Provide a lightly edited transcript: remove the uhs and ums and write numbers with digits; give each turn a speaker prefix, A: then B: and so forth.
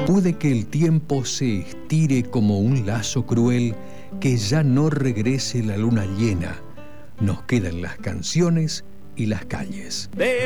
A: Puede que el tiempo se estire como un lazo cruel, que ya no regrese la luna llena. Nos quedan las canciones y las calles.